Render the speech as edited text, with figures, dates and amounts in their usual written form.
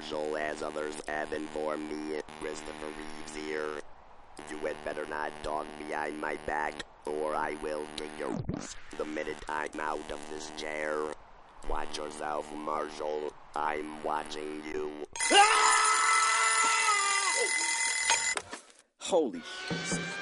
Marshall, as others have informed me. Christopher Reeves here. You had better not talk behind my back, or I will kick your the minute I'm out of this chair. Watch yourself, Marshall. I'm watching you. Holy shit.